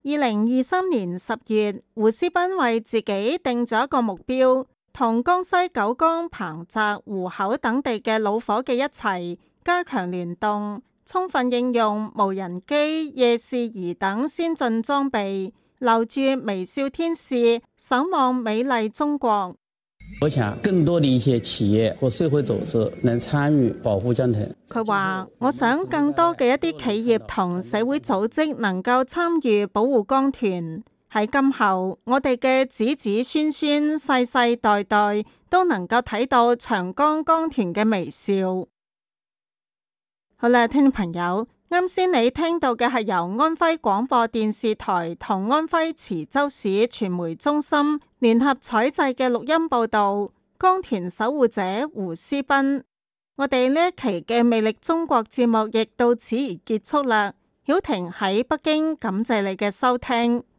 2023年10月，胡思斌為自己定咗一個目標，同江西九江、彭澤、湖口等地嘅老伙計一齊加強聯動，充分應用無人機、夜視儀等先進裝備，留住微笑天使，守望美麗中國。 我想更多的一些企業和社會組織能參與保護江豚。 佢話：我想更多嘅一啲企業同社會組織能夠參與保護江豚。喺今後，我哋嘅子子孫孫、世世代代都能夠睇到長江江豚嘅微笑。好啦，聽眾朋友，啱先你聽到嘅係由安徽廣播電視台同安徽池州市傳媒中心聯合採製嘅錄音報道，江豚守護者胡思斌。我哋呢一期嘅魅力中國節目亦到此而結束啦。曉婷喺北京，感謝你嘅收聽。